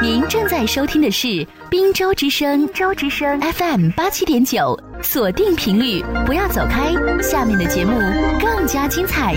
您正在收听的是滨州之声FM 87.9，锁定频率，不要走开，下面的节目更加精彩。